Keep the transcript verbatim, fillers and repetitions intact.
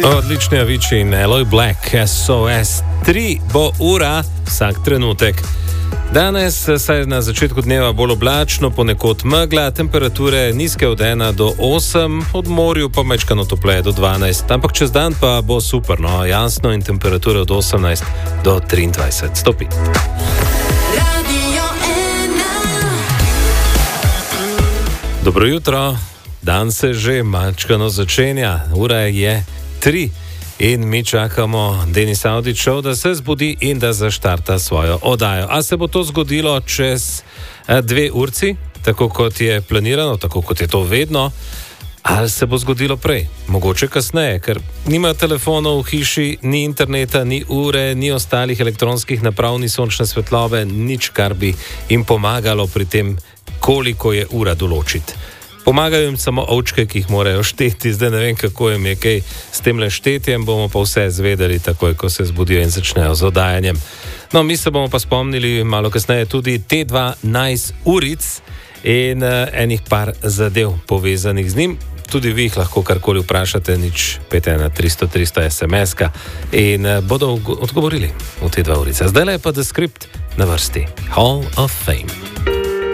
Odlični Avicii in Aloy Black, S O S. Tri bo ura vsak trenutek. Danes, saj na začetku dneva bolj oblačno, ponekod megla, temperature nizke od ena do osem, od morju pa mečkano topleje do dvanajst. Ampak čez dan pa bo super, no, jasno, in temperature od osemnajst do triindvajset stopinj. Dobro jutro, dan se že malčkano začenja, ura je tri in mi čakamo Denis Avdićev, da se zbudi in da zaštarta svojo oddajo. A se bo to zgodilo čez dve urci, tako kot je planirano, tako kot je to vedno, ali se bo zgodilo prej, mogoče kasneje, ker nima telefonov v hiši, ni interneta, ni ure, ni ostalih elektronskih naprav, ni sončne svetlobe, nič, kar bi jim pomagalo pri tem, koliko je ura določiti. Pomagajo jim samo ovčke, ki jih morajo šteti, zdaj ne vem, kako jim je kaj s temle štetjem, bomo pa vse zvedeli takoj, ko se zbudijo in začnejo z oddajanjem. No, mi se bomo pa spomnili malo kasneje tudi T dva Nice uric in uh, enih par zadev povezanih z njim. Tudi vi jih lahko karkoli vprašate, nič pet ena tristo tristo es em es-ka in uh, bodo odgovorili v te dva urice. Zdaj le pa The Script na vrsti. Hall of Fame.